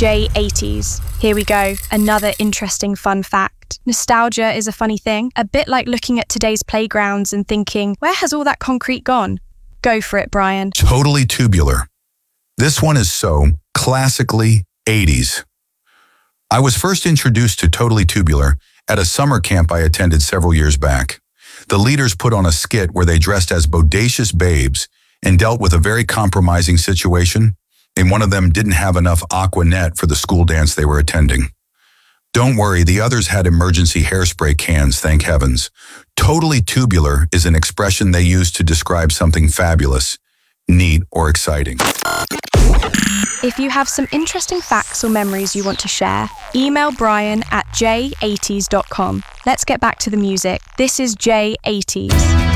J80s. Here we go, another interesting fun fact. Nostalgia is a funny thing, a bit like looking at today's playgrounds and thinking, where has all that concrete gone? Go for it, Brian. Totally Tubular. This one is so classically 80s. I was first introduced to Totally Tubular at a summer camp I attended several years back. The leaders put on a skit where they dressed as bodacious babes and dealt with a very compromising situation, and one of them didn't have enough Aqua Net for the school dance they were attending. Don't worry, the others had emergency hairspray cans, thank heavens. Totally Tubular is an expression they use to describe something fabulous, neat, or exciting. If you have some interesting facts or memories you want to share, email Brian at j80s.com. Let's get back to the music. This is J80s.